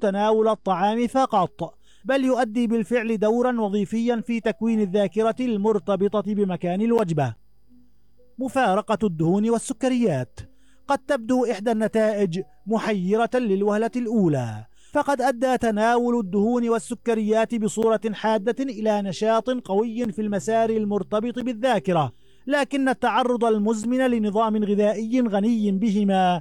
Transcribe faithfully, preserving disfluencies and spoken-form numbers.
تناول الطعام فقط، بل يؤدي بالفعل دورا وظيفيا في تكوين الذاكرة المرتبطة بمكان الوجبة. مفارقة الدهون والسكريات. قد تبدو إحدى النتائج محيرة للوهلة الأولى، فقد أدى تناول الدهون والسكريات بصورة حادة إلى نشاط قوي في المسار المرتبط بالذاكرة، لكن التعرض المزمن لنظام غذائي غني بهما